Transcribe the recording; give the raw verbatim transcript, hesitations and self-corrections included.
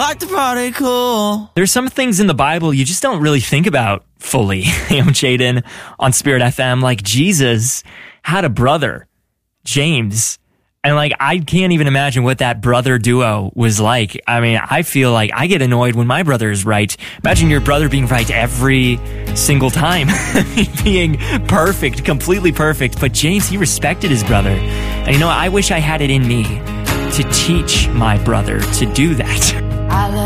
like to party cool. There's some things in the Bible you just don't really think about fully. You know, Jaden on Spirit F M, like Jesus had a brother, James. And like, I can't even imagine what that brother duo was like. I mean, I feel like I get annoyed when my brother is right. Imagine your brother being right every single time. Being perfect, completely perfect. But James, he respected his brother. And you know, I wish I had it in me to teach my brother to do that. I love